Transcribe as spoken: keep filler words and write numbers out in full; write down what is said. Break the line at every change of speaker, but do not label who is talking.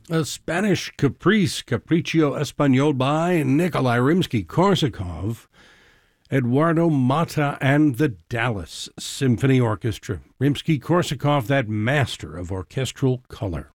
A Spanish caprice, Capriccio Español by Nikolai Rimsky-Korsakov, Eduardo Mata and the Dallas Symphony Orchestra. Rimsky-Korsakov, that master of orchestral color.